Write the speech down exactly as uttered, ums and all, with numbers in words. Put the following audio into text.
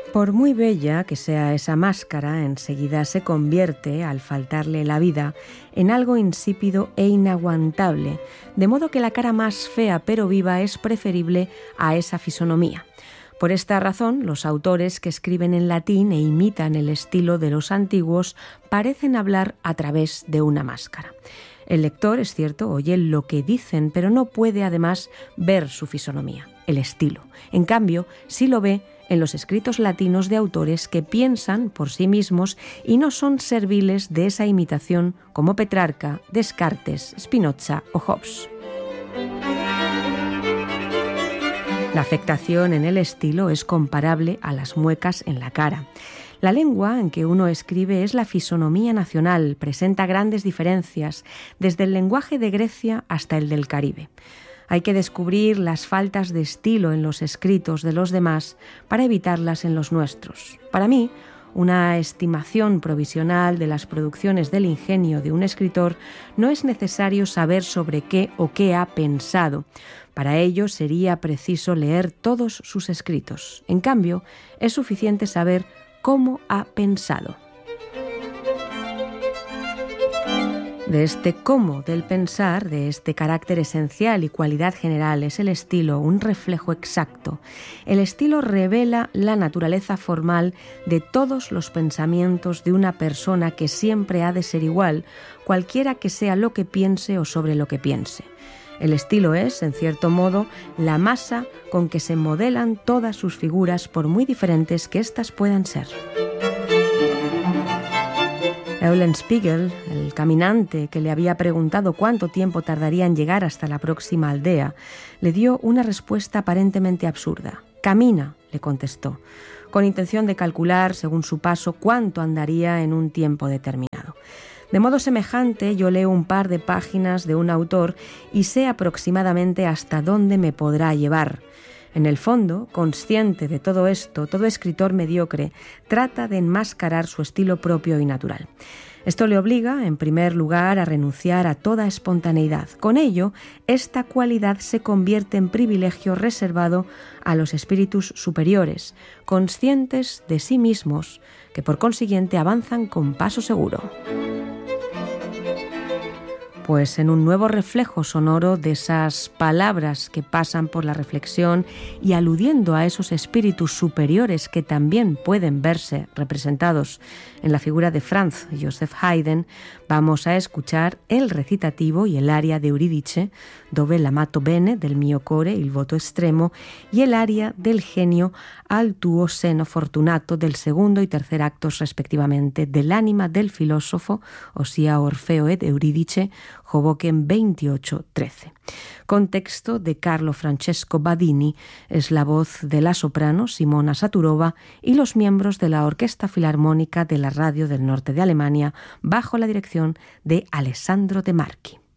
Por muy bella que sea esa máscara, enseguida se convierte, al faltarle la vida, en algo insípido e inaguantable, de modo que la cara más fea pero viva es preferible a esa fisonomía. Por esta razón, los autores que escriben en latín e imitan el estilo de los antiguos parecen hablar a través de una máscara. El lector, es cierto, oye lo que dicen, pero no puede además ver su fisonomía, el estilo. En cambio, sí lo ve en los escritos latinos de autores que piensan por sí mismos y no son serviles de esa imitación como Petrarca, Descartes, Spinoza o Hobbes. La afectación en el estilo es comparable a las muecas en la cara. La lengua en que uno escribe es la fisonomía nacional, presenta grandes diferencias, desde el lenguaje de Grecia hasta el del Caribe. Hay que descubrir las faltas de estilo en los escritos de los demás para evitarlas en los nuestros. Para mí, una estimación provisional de las producciones del ingenio de un escritor no es necesario saber sobre qué o qué ha pensado. Para ello sería preciso leer todos sus escritos. En cambio, es suficiente saber cómo ha pensado. De este cómo del pensar, de este carácter esencial y cualidad general, es el estilo un reflejo exacto. El estilo revela la naturaleza formal de todos los pensamientos de una persona que siempre ha de ser igual, cualquiera que sea lo que piense o sobre lo que piense. El estilo es, en cierto modo, la masa con que se modelan todas sus figuras, por muy diferentes que éstas puedan ser. Eulenspiegel, el caminante que le había preguntado cuánto tiempo tardaría en llegar hasta la próxima aldea, le dio una respuesta aparentemente absurda. «Camina», le contestó, con intención de calcular, según su paso, cuánto andaría en un tiempo determinado. De modo semejante, yo leo un par de páginas de un autor y sé aproximadamente hasta dónde me podrá llevar. En el fondo, consciente de todo esto, todo escritor mediocre trata de enmascarar su estilo propio y natural. Esto le obliga, en primer lugar, a renunciar a toda espontaneidad. Con ello, esta cualidad se convierte en privilegio reservado a los espíritus superiores, conscientes de sí mismos, que por consiguiente avanzan con paso seguro. Pues en un nuevo reflejo sonoro de esas palabras que pasan por la reflexión y aludiendo a esos espíritus superiores que también pueden verse representados en la figura de Franz Joseph Haydn, vamos a escuchar el recitativo y el aria de Euridice, Dove l'amato bene del mio core il voto estremo, y el aria del genio al tuo seno fortunato del segundo y tercer actos respectivamente del ánima del filósofo, ossia Orfeo ed Euridice, Hoboken veintiocho trece. Con texto de Carlo Francesco Badini, es la voz de la soprano Simona Saturova y los miembros de la Orquesta Filarmónica de la Radio del Norte de Alemania bajo la dirección de Alessandro De Marchi.